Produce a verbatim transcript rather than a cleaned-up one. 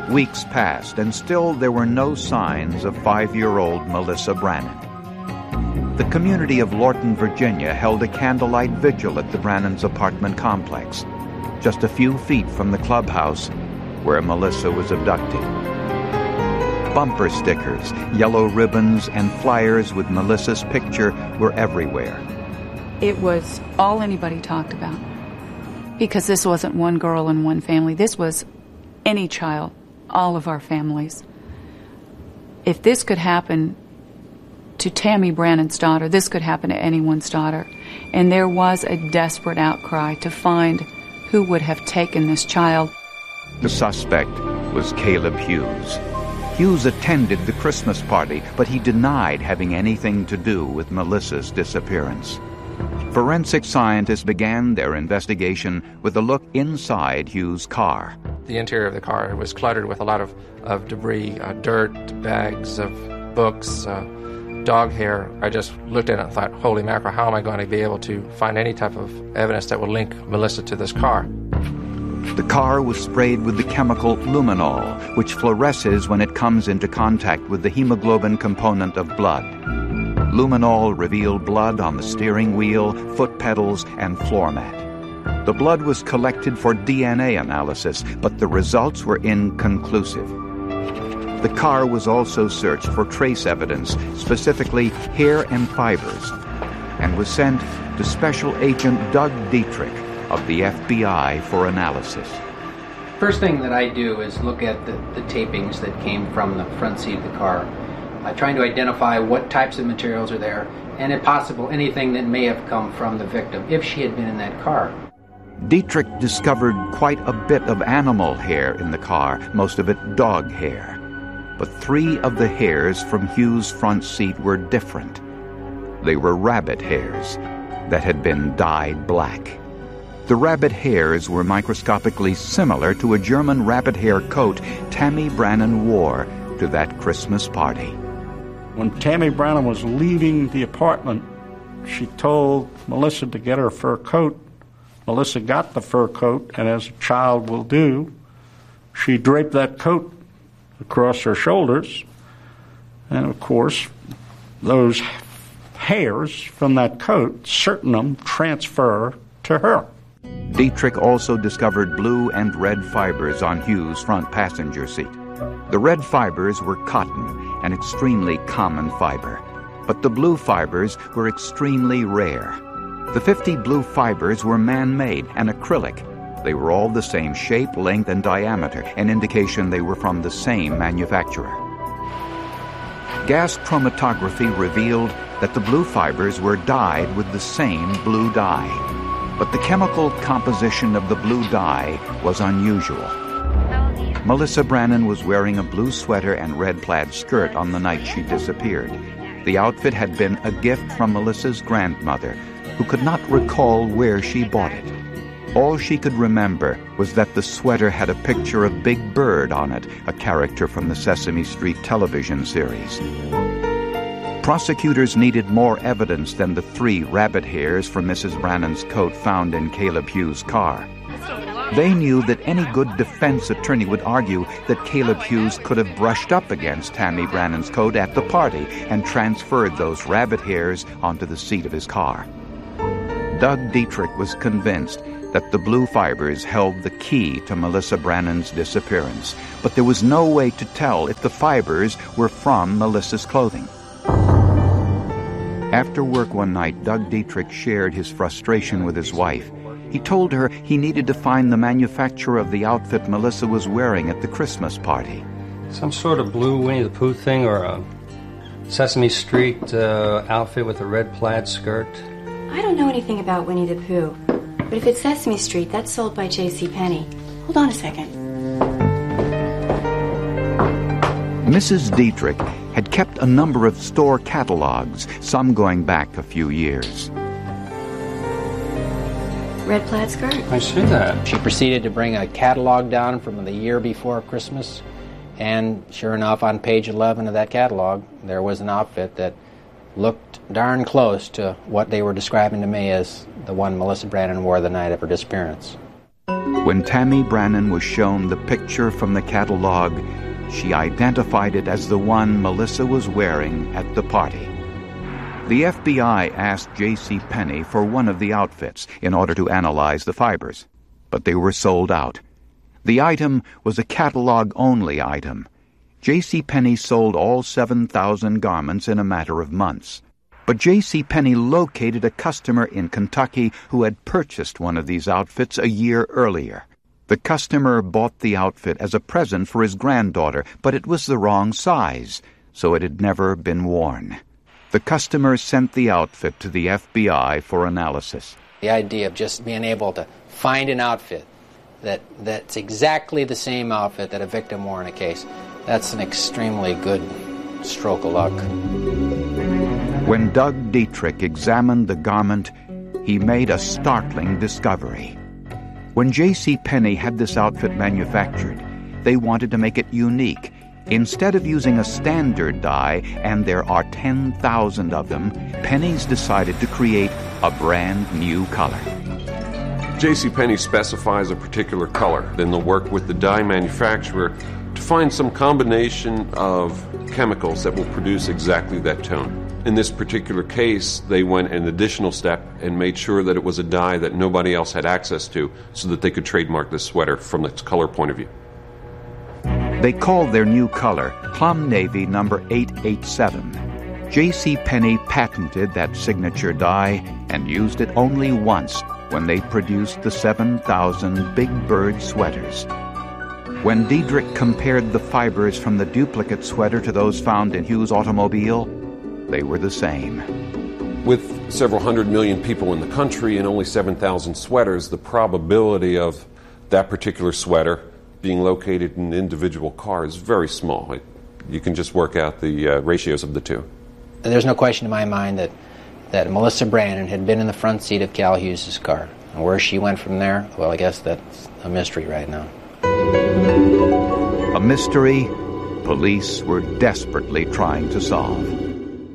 Weeks passed, and still there were no signs of five-year-old Melissa Brannon. The community of Lorton, Virginia, held a candlelight vigil at the Brannons' apartment complex, just a few feet from the clubhouse where Melissa was abducted. Bumper stickers, yellow ribbons, and flyers with Melissa's picture were everywhere. It was all anybody talked about, because this wasn't one girl and one family. This was any child, all of our families. If this could happen to Tammy Brannon's daughter, this could happen to anyone's daughter. And there was a desperate outcry to find who would have taken this child. The suspect was Caleb Hughes. Hughes attended the Christmas party, but he denied having anything to do with Melissa's disappearance. Forensic scientists began their investigation with a look inside Hughes' car. The interior of the car was cluttered with a lot of, of debris, uh, dirt, bags of books, uh, dog hair. I just looked at it and thought, holy mackerel, how am I going to be able to find any type of evidence that will link Melissa to this car? The car was sprayed with the chemical luminol, which fluoresces when it comes into contact with the hemoglobin component of blood. Luminol revealed blood on the steering wheel, foot pedals, and floor mat. The blood was collected for D N A analysis, but the results were inconclusive. The car was also searched for trace evidence, specifically hair and fibers, and was sent to Special Agent Doug Dietrich of the F B I for analysis. First thing that I do is look at the, the tapings that came from the front seat of the car, uh, trying to identify what types of materials are there, and if possible, anything that may have come from the victim, if she had been in that car. Dietrich discovered quite a bit of animal hair in the car, most of it dog hair. But three of the hairs from Hughes' front seat were different. They were rabbit hairs that had been dyed black. The rabbit hairs were microscopically similar to a German rabbit hair coat Tammy Brannon wore to that Christmas party. When Tammy Brannon was leaving the apartment, she told Melissa to get her fur coat. Melissa got the fur coat, and as a child will do, she draped that coat across her shoulders, and of course, those hairs from that coat, certain of them transfer to her. Dietrich also discovered blue and red fibers on Hughes' front passenger seat. The red fibers were cotton, an extremely common fiber, but the blue fibers were extremely rare. The fifty blue fibers were man-made and acrylic. They were all the same shape, length, and diameter, an indication they were from the same manufacturer. Gas chromatography revealed that the blue fibers were dyed with the same blue dye. But the chemical composition of the blue dye was unusual. Melissa Brannon was wearing a blue sweater and red plaid skirt on the night she disappeared. The outfit had been a gift from Melissa's grandmother, who could not recall where she bought it. All she could remember was that the sweater had a picture of Big Bird on it, a character from the Sesame Street television series. Prosecutors needed more evidence than the three rabbit hairs from Missus Brannon's coat found in Caleb Hughes' car. They knew that any good defense attorney would argue that Caleb Hughes could have brushed up against Tammy Brannon's coat at the party and transferred those rabbit hairs onto the seat of his car. Doug Dietrich was convinced that the blue fibers held the key to Melissa Brannon's disappearance, but there was no way to tell if the fibers were from Melissa's clothing. After work one night, Doug Dietrich shared his frustration with his wife. He told her he needed to find the manufacturer of the outfit Melissa was wearing at the Christmas party. Some sort of blue Winnie the Pooh thing, or a Sesame Street uh, outfit with a red plaid skirt. I don't know anything about Winnie the Pooh, but if it's Sesame Street, that's sold by J C Penney. Hold on a second. Missus Dietrich had kept a number of store catalogs, some going back a few years. Red plaid skirt? I see that. She proceeded to bring a catalog down from the year before Christmas, and sure enough, on page eleven of that catalog, there was an outfit that looked darn close to what they were describing to me as the one Melissa Brannon wore the night of her disappearance. When Tammy Brannan was shown the picture from the catalog, she identified it as the one Melissa was wearing at the party. The F B I asked J C. Penney for one of the outfits in order to analyze the fibers, but they were sold out. The item was a catalog-only item. J C. Penney sold all seven thousand garments in a matter of months. But J C. Penney located a customer in Kentucky who had purchased one of these outfits a year earlier. The customer bought the outfit as a present for his granddaughter, but it was the wrong size, so it had never been worn. The customer sent the outfit to the F B I for analysis. The idea of just being able to find an outfit that that's exactly the same outfit that a victim wore in a case, that's an extremely good stroke of luck. When Doug Dietrich examined the garment, he made a startling discovery. When J C. Penney had this outfit manufactured, they wanted to make it unique. Instead of using a standard dye, and there are ten thousand of them, Penney's decided to create a brand new color. J C. Penney specifies a particular color. Then they'll work with the dye manufacturer to find some combination of chemicals that will produce exactly that tone. In this particular case, they went an additional step and made sure that it was a dye that nobody else had access to so that they could trademark this sweater from its color point of view. They called their new color Plum Navy number eight eight seven. J C. Penney patented that signature dye and used it only once when they produced the seven thousand Big Bird sweaters. When Dietrich compared the fibers from the duplicate sweater to those found in Hughes' automobile, they were the same. With several hundred million people in the country and only seven thousand sweaters, the probability of that particular sweater being located in an individual car is very small. It, you can just work out the uh, ratios of the two. And there's no question in my mind that, that Melissa Brannan had been in the front seat of Cal Hughes' car. And where she went from there, well, I guess that's a mystery right now. A mystery police were desperately trying to solve.